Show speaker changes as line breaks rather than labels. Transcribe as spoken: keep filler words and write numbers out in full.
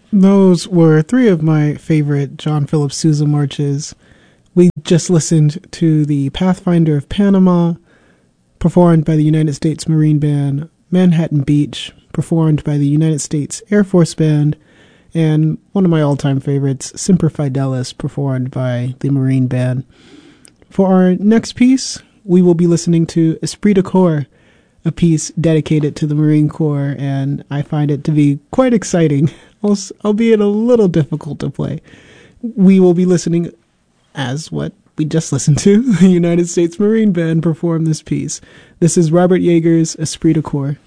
Those were three of my favorite John Philip Sousa marches. We just listened to the Pathfinder of Panama, performed by the United States Marine Band, Manhattan Beach, performed by the United States Air Force Band, and one of my all-time favorites, Semper Fidelis, performed by the Marine Band. For our next piece, we will be listening to Esprit de Corps, a piece dedicated to the Marine Corps, and I find it to be quite exciting, albeit a little difficult to play. We will be listening, as what we just listened to, the United States Marine Band perform this piece. This is Robert Yeager's Esprit de Corps.